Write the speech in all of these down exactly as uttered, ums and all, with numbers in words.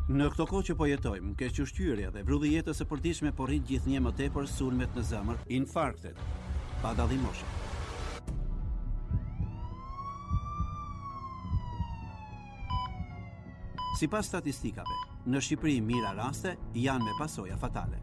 Në këto kohë që po jetojmë, kequshqyrja dhe vrulli jetës së përditshme po rrit gjithnjë më tepër sulmet në zemër, infarktet, pa dallim moshe. Sipas statistikave, në Shqipëri mira raste janë me pasoja fatale.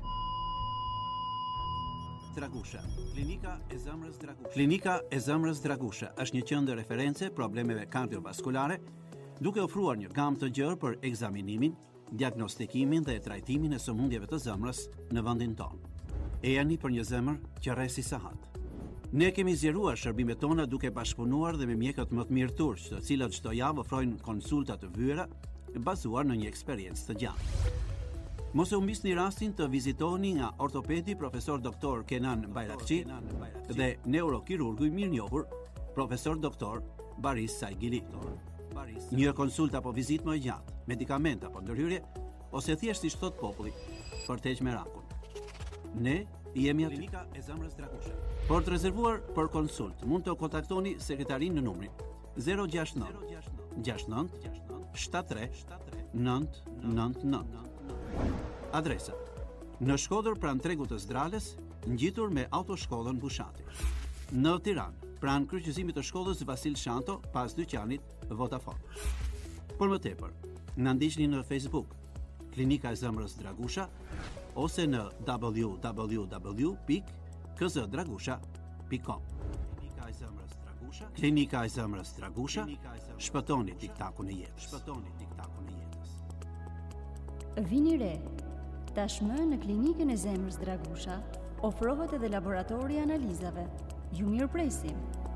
Dragusha, klinika e zemrës Dragusha. Klinika e zemrës Dragusha është një qendër referencë problemeve kardiovaskulare, duke ofruar një gamë të gjerë për ekzaminimin, diagnostikimin dhe trajtimin e sëmundjeve të zemrës në vendin tonë. Ejani për një zemër që rresi sahat. Ne kemi zgjeruar shërbimet tona duke bashkëpunuar dhe me mjekët më të mirë turq, të cilët çdo javë ofrojnë konsulta të vyera bazuar në një eksperiencë të gjatë. Mos e humbisni rastin të vizitoni nga ortopedi profesor doktor Kenan Bayrakçi dhe neurokirurgu i mirënjohur profesor doktor Baris Saigili. Një konsultë apo vizitë më e gjatë, medikament apo ndërhyrje, ose thjesht si thot populli, për të heqë merakun. Ne jemi aty. Klinika e zemrës Dragusha. Por të rezervuar për konsult, mund të kontaktoni sekretarin në numrin zero gjasht nëntë gjasht nëntë shtat tre nëntë nëntë nëntë. Adresa: në Shkodër pranë tregut të Zdrales, ngjitur me autoshkollën Bushati. Në Tiranë, pranë kryqëzimit të shkollës Vasil Shanto, pas dyqanit Vodafone. Për më tepër, na ndiqni në Facebook, Klinika e zemrës Dragusha, ose në w w w pikë k z dragusha pikë com. Klinika e zemrës Dragusha, Klinika e zemrës Dragusha, shpëtoni tiktakun e jetës. Shpëtoni tiktakun e jetës. Vini re. Tashmë në Klinikën e zemrës Dragusha ofrohet edhe laboratori i analizave. Ju mirëpresim.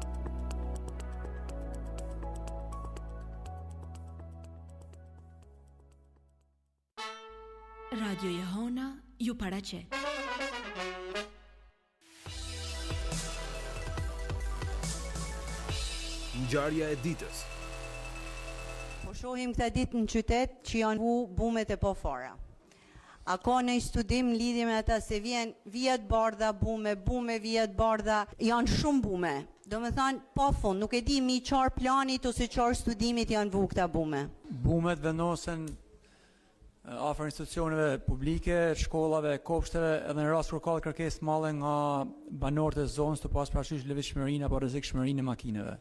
Radio Jehona ju paraqet. Ngjarja e ditës. Po shohim këtë ditë në qytet që janë bu bumet e pofara. A ka në studim lidhje me ata se vjen vjet bardha bume, bume vjet bardha, janë shumë bume. Do me thanë, po fund, nuk e di mi qarë planit ose qarë studimit janë vu këta bume. Bumet vendosen afër institucioneve publike, shkollave, kopshteve, edhe në rast kur ka kërkesë malle nga banorët e zonës të pas parasysh lëvizshmërinë apo rrezikshmërinë e makineve.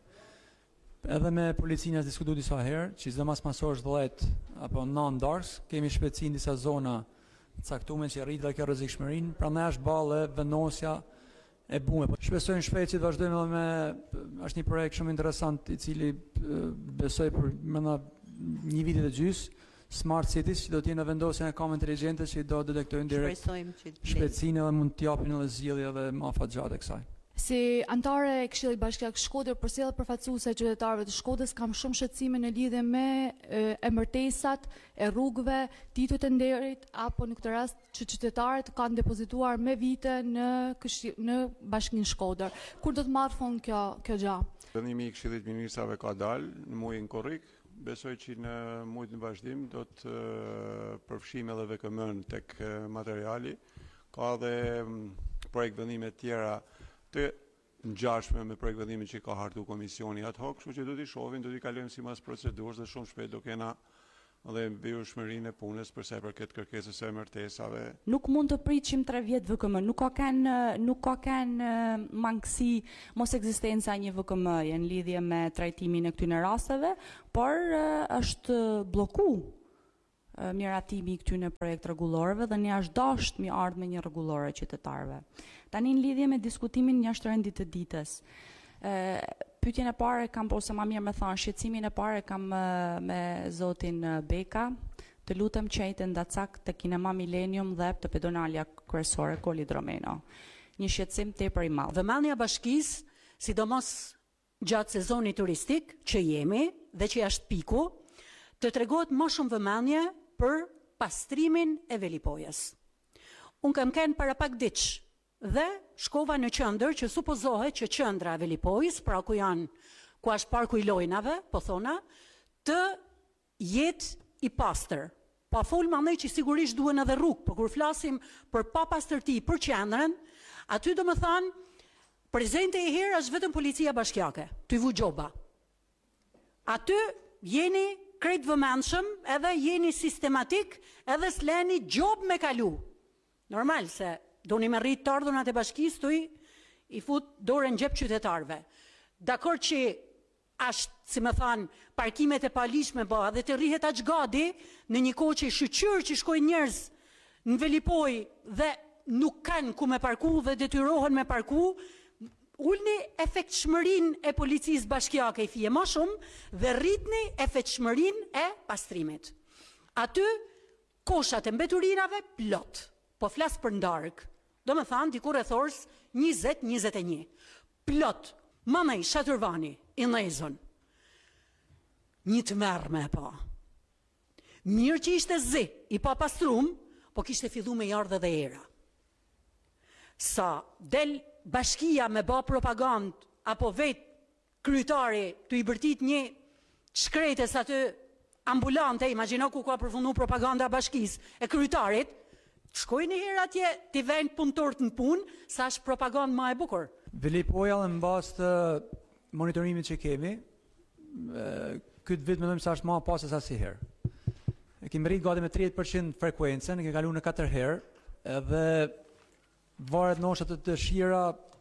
Edhe me policinë as diskutu disa herë, që çdo mas masosh dhjetë apo nëntë darkës, kemi shpejtësi në disa zona caktuar që rrit dhe kjo rrezikshmërinë, prandaj është ballë vendosja e bume. Shpresojmë shpejt që të vazhdojmë me është një projekt shumë interesant i cili besoj për mëna një vit e gjys, Smart Cities, që do të jenë vendosja e kamerave inteligjente që do detektojnë direkt shpejtësinë dhe mund të japin edhe zgjidhje edhe më afatgjatë kësaj. Si antare e Këshillit Bashkiak Shkodër, përcjell përfaqësuese e qytetarëve të Shkodrës, kam shumë shqetësime në lidhje me emërtesat e rrugëve, titujt e nderit, apo në këtë rast që qytetarët kanë depozituar me vite në këshill, në Bashkinë Shkodër. Kur do të marrë fund kjo kjo gjë? Vendimi i Këshillit Ministrave ka dalë në muajin korrik. Besoj që në muajin në vazhdim do të përfshijmë edhe V K M-n tek materiali. Ka edhe projekt vendime të tjera të ngjashme me projekt vendimin që ka hartu komisioni ad hoc, kështu që do t'i shohim, do t'i kalojmë sipas procedurës dhe shumë shpejt do kena edhe vijshmërinë e punës për sa i përket kërkesës së emërtesave. Nuk mund të pritshim tre vjet V K M, nuk ka kanë nuk ka kanë mangësi mos ekzistenca një V K M-je në lidhje me trajtimin e këtyre rasteve, por është blloku miratimi i këtyre projekt rregullorëve dhe ne është dasht mi ardh me një rregullore qytetarëve. Tani në lidhje me diskutimin jashtë rendit të ditës. Ë pyetjen e parë kam ose më mirë më thënë, shqetësimin e parë kam me zotin Beka. Të lutem qejtë ndacak të kinema Millennium dhe të pedonalia kryesore Koli Dromeno. Një shqetësim tepër i madh. Vëmendja e bashkisë, sidomos gjatë sezonit turistik që jemi dhe që është piku, të tregohet më shumë vëmendje për pastrimin e velipojës. Unë kam kënë para pak diç dhe shkova në qendër që supozohet që qendra e velipojës, pra ku janë, ku është parku i lojnave, po thona, të jetë i pastër. Pa fol mandej që sigurisht duhen edhe rrugë, por kur flasim për papastërti për qendrën, aty do më thanë, prezente e herë është vetëm policia bashkiake, të i vu gjoba. Aty jeni krejt vëmendshëm, edhe jeni sistematik, edhe s'leni gjob me kalu. Normal se doni me rrit të ardhunat e bashkisë tuj, i fut dorën gjep qytetarëve. Dakor që ashtë, si me thanë, parkimet e palishme bëha dhe të rrihet aq gadi në një kohë që shqyqyr që shkojnë njerëz në Velipoj dhe nuk kanë ku me parku dhe detyrohen me parku, ulni efektshmërinë e policisë bashkiake i fije më shumë dhe rritni efektshmërinë e pastrimit. Aty koshat e mbeturinave plot, po flas për ndark. Do me thanë dikur e thors njëzet njëzet e një. Plot, mamej Shatërvani, i Lezon. Një të merë me pa. Mirë që ishte zi, i pa pastrum, po kishte fillu me jardhe dhe era. Sa del bashkia me ba propagand, apo vet kryetari të i bërtit një shkretes aty ambulante, imagjino ku ka përfundu propaganda bashkis e kryetarit, shkoj një herë atje t'i vend punëtorët në punë, sa është propagandë ma e bukur. Velipoja në bazë të monitorimit që kemi, këtë vit mendojmë sa është ma pas se sa si herë. E kemi rritë gati me tridhjetë përqind frekuencën, e kemi kalu në katër herë, edhe varet nështë të dëshira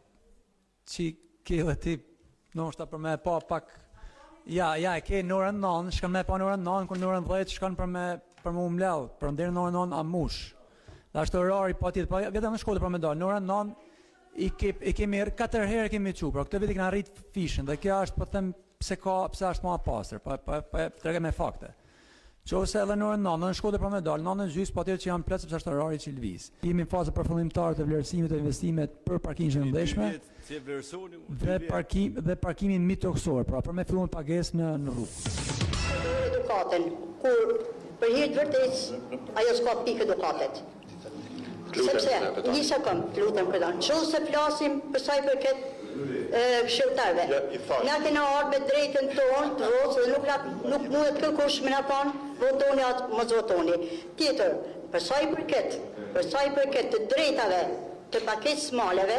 që ke dhe ti nështë për me pa pak, ja, ja, e ke në orën nënë, shkan me pa në orën nënë, kër në orën dhjetë shkan për me për më umlel, për ndirë në orën nënë a mush. Dhe ashtë orari pa tjetë, pa vetëm në shkollë për me dalë, në orën nënë i, ke, i kemi katër herë kemi qu, pra këtë vit i këna rritë fishën, dhe kjo është për them pse ka, pse është ma pasër, pa, pa, pa, pa trege me fakte. Qose edhe në orën nënë, në shkollë për me dalë, nënë në gjysë, pa tjetë që janë plesë pëse është orari që lëviz. Jemi në fazë përfundimtare të vlerësimit të investimet për parkimin e ndeshme dhe, parkim, dhe parkimin mitoksor, pra për me filluar pagesë në, në rrugë. Edukatën, kur për hir të vërtetës, ajo s'ka pikë edukatet. Sepse, një sekund, lutem këtan, qëllë se flasim për sa i përket shqiptarve. Na kena ardhur me drejtën tonë të votë dhe nuk, nuk mundet kërkush me na thonë votoni atë mos votoni. Tjetër, për sa i përket, për sa i përket të drejtave të paketës maleve,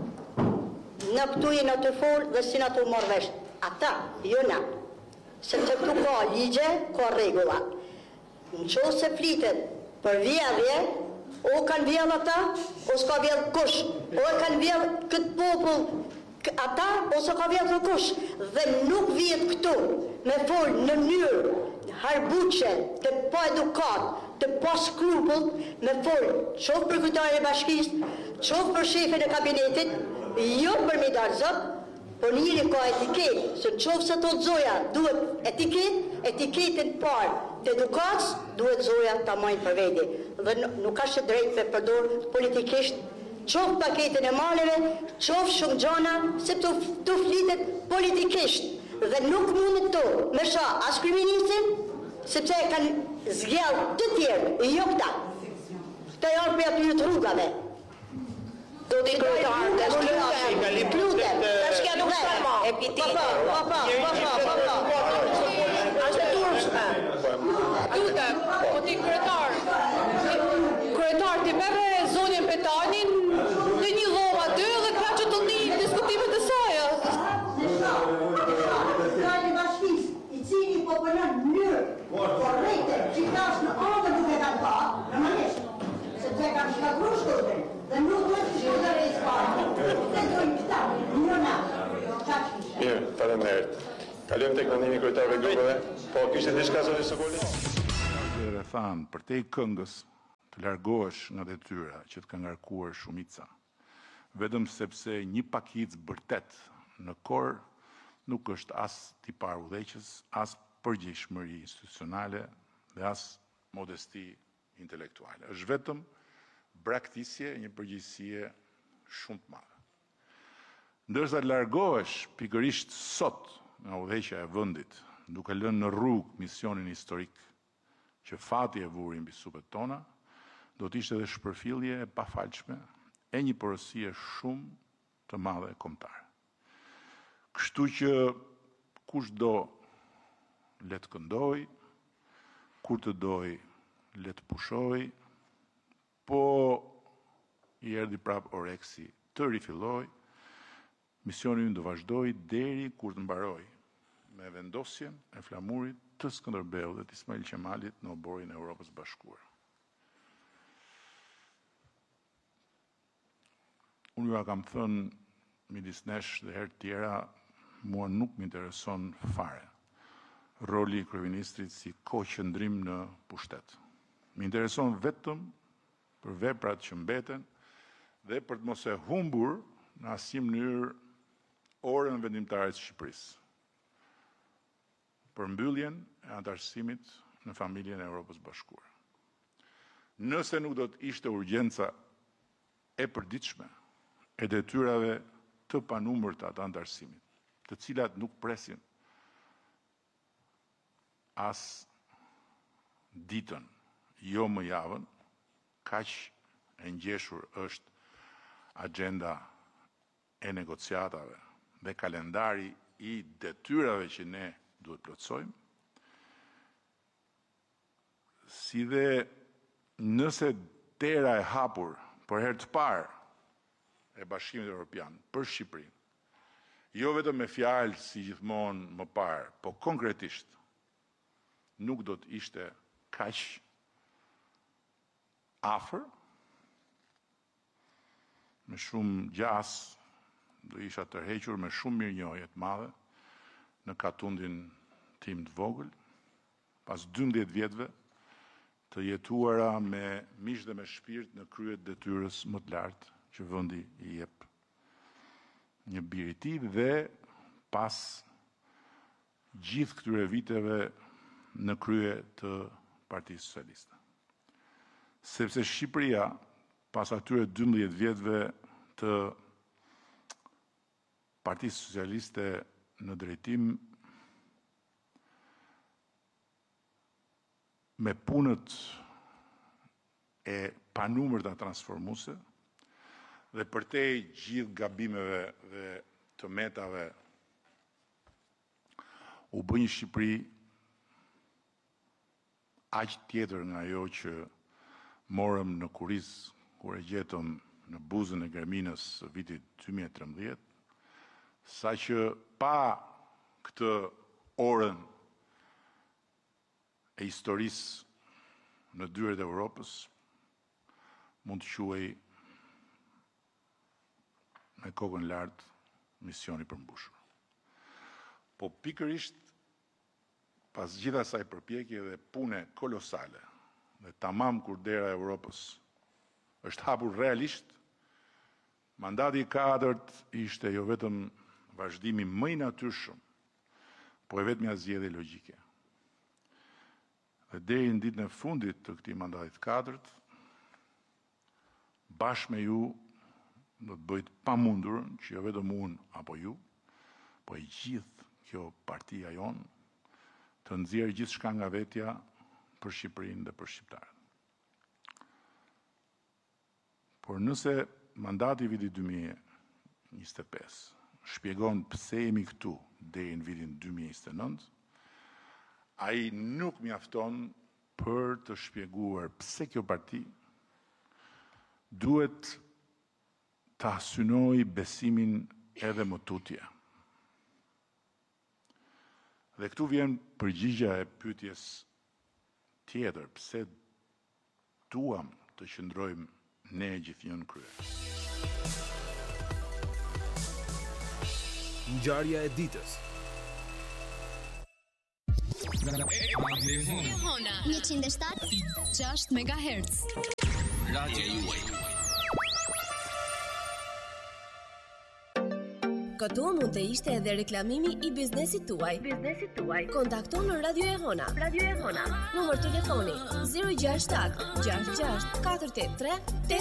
në këtu jenë të folë dhe si na të marrë vesh. Ata, jo na. Sepse këtu ka ligje, ka rregulla. Në qoftë se flitet për vjedhje, o kanë vjedh ata, o s'ka vjedh kush, o e kanë vjedh këtë popull ata, ose ka vjedh kush, dhe nuk vjet këtu me folë në mënyrë harbuqe, të pa edukat, të pa skrupull, me folë qoftë për kryetarin e bashkisë, qoftë për shefin e kabinetit, jo për mi darë zot, por njëri ka etiket, se qoftë se të zoja duhet etiket, etiketin parë të edukatës, duhet zoja ta majnë për veti. Dhe nuk ka që drejtë për përdor politikisht, qoftë paketin e maleve, qoftë shumë gjana, se të, të flitet politikisht. Dhe nuk mundet të me sha as kriministin, sepse e kanë zgjallë të tjerë, jo këta. Këta janë për aty të rrugave. Do t'i kryetar, të shkja lutem, të shkja nuk e, e piti. Pa, pa, pa, pa, pa, pa, ashtë turshme. Lutem, po t'i kryetar, kryetar t'i bebe zonjën Petanin në një dhoma dy dhe ka që të një diskutimet e saja. Kryetar i bashkisë, i cili po përnën mënyrë korrekte, që tash në andër duke kanë pa, në manesht, sepse kanë shkatru shkodën. Dhe nuk duhet të shkodër e isparë, të dojnë këta, njëna, qaqë kishe. Mirë, faleminderit. Kalojmë tek vendimi i kryetarëve grupeve. Po kishte diçka zoti Sokoli? Dhe thanë, për te i këngës të largohesh nga detyra që të ka ngarkuar shumica, vetëm sepse një pakicë bërtet në kor nuk është as tipar udhëheqës, as përgjegjësish institucionale dhe as modesti intelektuale. Është vetëm braktisje, një përgjegjësie shumë të madhe. Ndërsa largohesh pikërisht sot nga udhëheqja e vendit, duke lënë në rrugë misionin historik që fati e vuri mbi supet tona, do të ishte edhe shpërfillje e pafalshme e një porosie shumë të madhe kombëtare. Kështu që kushdo le të këndoj, kur të doj le të pushoj, po i erdhi prap oreksi të rifilloj, misioni ynë do vazhdoj deri kur të mbaroj me vendosjen e flamurit të Skënderbeut dhe të Ismail Qemalit në oborin e Europës Bashkuar. Unë ju a kam thënë midis nesh dhe herë tjera, mua nuk më intereson fare roli i kryeministrit si koqëndrim në pushtet. Më intereson vetëm për veprat që mbeten dhe për të mos e humbur në asnjë mënyrë orën vendimtare të Shqipërisë. Për mbylljen e antarësimit në familjen e Europës Bashkuar. Nëse nuk do të ishte urgjenca e përditshme e detyrave të panumërta të antarësimit, të cilat nuk presin as ditën, jo më javën, kaq e ngjeshur është agenda e negociatave dhe kalendari i detyrave që ne duhet plotësojmë, si dhe nëse dera e hapur për herë të parë e Bashkimit Evropian për Shqipërinë, jo vetëm me fjalë si gjithmonë më parë, po konkretisht nuk do të ishte kaq afër, me shumë gjas, do isha tërhequr me shumë mirënjohje të madhe në katundin tim të vogël, pas dymbëdhjetë vjetëve të jetuara me mish dhe me shpirt në krye të detyrës më të lartë që vendi i jep një bir i tij dhe pas gjithë këtyre viteve në krye të Partisë Socialiste. Sepse Shqipëria, pas atyre dymbëdhjetë vjetëve të Partisë Socialiste në drejtim, me punët e panumërta transformuese dhe përtej gjithë gabimeve dhe të metave u bë një Shqipëri aq tjetër nga ajo që morëm në kuriz kur e gjetëm në buzën e Germinës së vitit dy mijë e trembëdhjetë, sa që pa këtë orën e historisë në dyert e Europës, mund të quhej me kokën lart misioni përmbushur. Po pikërisht pas gjithë asaj përpjekje dhe pune kolosale, dhe tamam kur dera e Europës është hapur realisht, mandati i katërt ishte jo vetëm vazhdimi më i natyrshëm, po e vetmja zgjedhje logjike. Dhe deri në ditën e fundit të këtij mandati të katërt, bashkë me ju do të bëjt pamundurën që jo vetëm unë apo ju, po e gjithë kjo partia jonë të nxjerrë gjithçka nga vetja për Shqipërinë dhe për shqiptarët. Por nëse mandati i vitit dy mijë e njëzet e pesë shpjegon pse jemi këtu deri në vitin dy mijë e njëzet e nëntë, ai nuk mjafton për të shpjeguar pse kjo parti duhet ta synoj besimin edhe më tutje. Dhe këtu vjen përgjigja e pyetjes tjetër, pse duam të qëndrojmë ne gjithnjë në krye. Ngjarja e ditës. njëqind e shtatë e gjashtë megahertz. Radio juaj. Këtu mund të ishte edhe reklamimi i biznesit tuaj. Biznesit tuaj. Kontakto në Radio e Hona. Radio e Hona. Numër telefoni zero gjasht shtat gjasht gjasht katër tetë tre